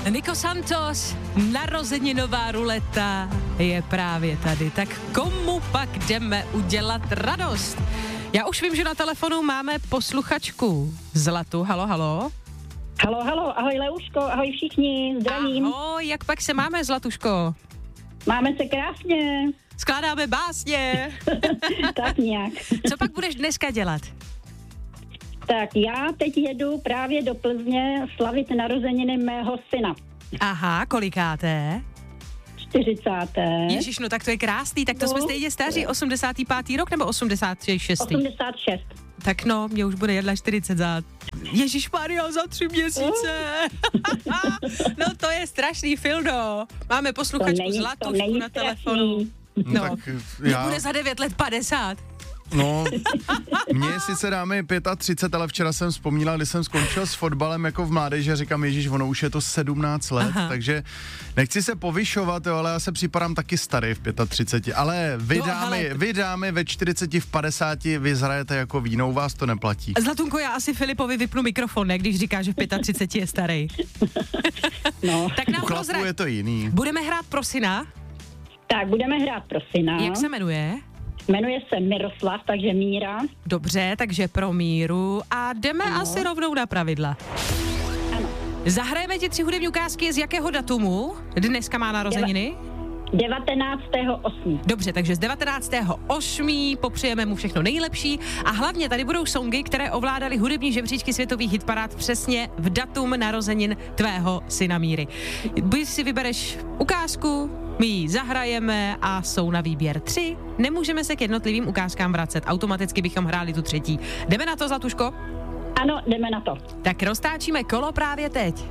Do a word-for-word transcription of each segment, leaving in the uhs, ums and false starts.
Nico Santos, narozeninová ruleta je právě tady. Tak komu pak jdeme udělat radost? Já už vím, že na telefonu máme posluchačku Zlatu. Halo, halo. Halo, halo, ahoj Leuško, ahoj všichni, zdravím. Ahoj, jak pak se máme, Zlatuško? Máme se krásně. Skládáme básně. Tak nějak. Co pak budeš dneska dělat? Tak já teď jedu právě do Plzně slavit narozeniny mého syna. Aha, kolikáté? čtyřicáté Ježiš, no tak to je krásný, tak to no. Jsme stejně staří, osmdesátý pátý rok nebo osmdesátý šestý osmdesát šest Tak no, mě už bude jedna čtyřicet za... Ježišmarja, za tři měsíce. No to je strašný Fildo. Máme posluchačku Zlatušku na telefonu. No, tak já... bude za devět let padesát. No, mně sice dáme třicet pět, ale včera jsem vzpomínal, když jsem skončil s fotbalem jako v mládeži a říkám, ježiš, ono už je to sedmnáct let, Aha. takže nechci se povyšovat, jo, ale já se připadám taky starý v třicet pět, ale vy, no, dámy, ale... vy dámy ve čtyřicet, v padesáti, vy zhrajete jako víno, u vás to neplatí. Zlatunko, já asi Filipovi vypnu mikrofon, ne, když říká, že v třicet pět je starý. No. Tak nám u chlapů prozrať. Je to jiný. Budeme hrát pro syna? Tak, budeme hrát pro syna. Jak se jmenuje? Jmenuje se Miroslav, takže Míra. Dobře, takže pro Míru a jdeme ano. asi rovnou na pravidla. Ano. Zahrajeme ti tři hudební ukázky, z jakého datumu dneska má narozeniny? devatenáctého osmého Dobře, takže z devatenáctého osmého popřejeme mu všechno nejlepší a hlavně tady budou songy, které ovládaly hudební žebříčky světových hitparád přesně v datum narozenin tvého syna Míry. Buď si vybereš ukázku, my ji zahrajeme a jsou na výběr tři. Nemůžeme se k jednotlivým ukázkám vracet, automaticky bychom hráli tu třetí. Jdeme na to, Zlatuško? Ano, jdeme na to. Tak roztáčíme kolo právě teď.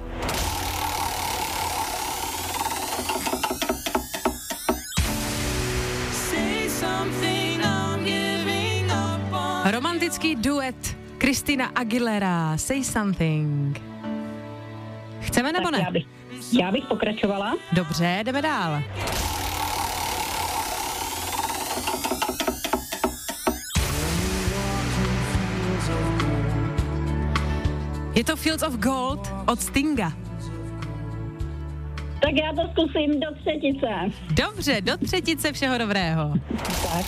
Romantický duet Christina Aguilera, Say Something. Chceme nebo tak ne? Já bych, já bych pokračovala. Dobře, jdeme dál. Je to Fields of Gold od Stinga. Tak já to zkusím do třetice. Dobře, do třetice, všeho dobrého. Tak.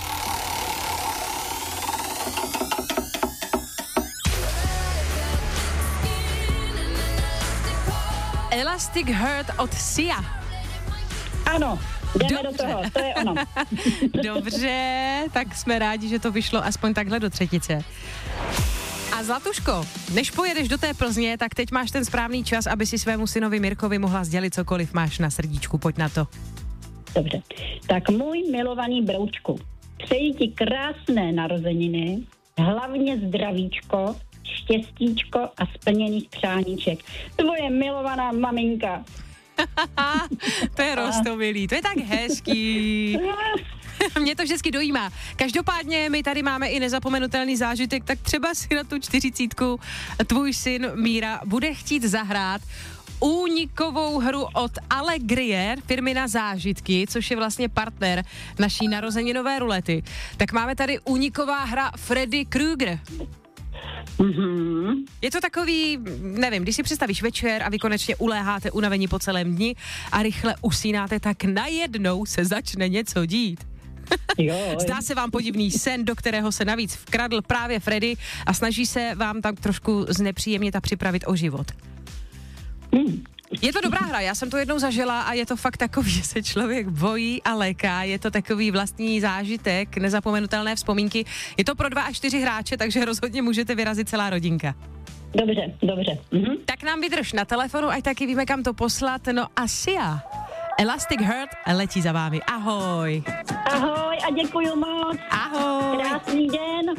Elastic Heart od Sia. Ano, jdeme Dobře. do toho, to je ono. Dobře, tak jsme rádi, že to vyšlo aspoň takhle do třetice. A Zlatuško, než pojedeš do té Plzně, tak teď máš ten správný čas, aby si svému synovi Mirkovi mohla sdělit cokoliv máš na srdíčku, pojď na to. Dobře, tak můj milovaný broučku, přeji ti krásné narozeniny, hlavně zdravíčko, štěstíčko a splněných přáníček. Tvoje milovaná maminka. To je rostomilý, to je tak hezký. Mě to vždycky dojímá. Každopádně my tady máme i nezapomenutelný zážitek, tak třeba si na tu čtyřicítku tvůj syn Míra bude chtít zahrát únikovou hru od Allegrie, firmy na zážitky, což je vlastně partner naší narozeninové rulety. Tak máme tady úniková hra Freddy Krueger. Mm-hmm. Je to takový, nevím, když si představíš večer a vy konečně uléháte unavení po celém dni a rychle usínáte, tak najednou se začne něco dít. Jo, Zdá se vám podivný sen, do kterého se navíc vkradl právě Freddy a snaží se vám tak trošku znepříjemnit a připravit o život. Mm. Je to dobrá hra, já jsem to jednou zažila a je to fakt takový, že se člověk bojí a léká, je to takový vlastní zážitek, nezapomenutelné vzpomínky. Je to pro dva až čtyři hráče, takže rozhodně můžete vyrazit celá rodinka. Dobře, dobře. Mhm. Tak nám vydrž na telefonu, ať taky víme, kam to poslat. No a Sia, Elastic Heart letí za vámi. Ahoj. Ahoj a děkuju moc. Ahoj. Krásný den.